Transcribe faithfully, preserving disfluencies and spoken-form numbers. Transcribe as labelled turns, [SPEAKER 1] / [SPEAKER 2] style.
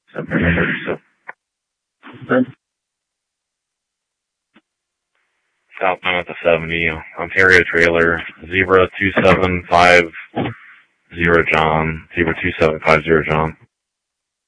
[SPEAKER 1] September thirty-seven. Southbound at the seventy, Ontario trailer, zebra two seven five zero John, zebra two seven five zero John.